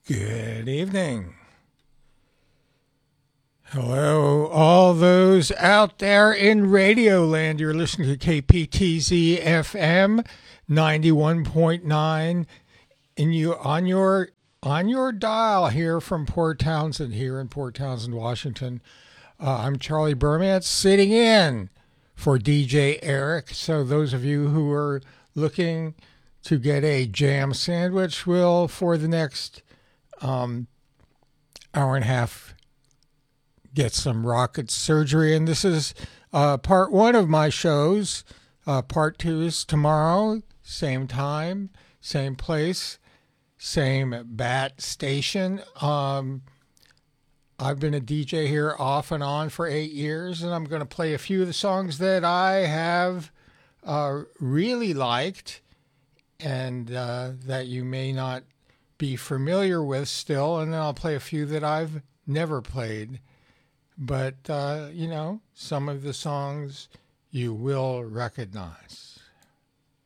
Good evening. Hello, all those out there in Radio Land. You're listening to KPTZ FM 91.9 and you on your dial here from Port Townsend, here in Port Townsend, Washington. I'm Charlie Bermantz sitting in for DJ Eric. So those of you who are looking to get a jam sandwich will, for the next hour and a half, get some rocket surgery. And this is part one of my shows. Part two is tomorrow, same time, same place, same bat station. I've been a DJ here off and on for 8 years, and I'm going to play a few of the songs that I have really liked and that you may not be familiar with still, and then I'll play a few that I've never played. But, some of the songs you will recognize.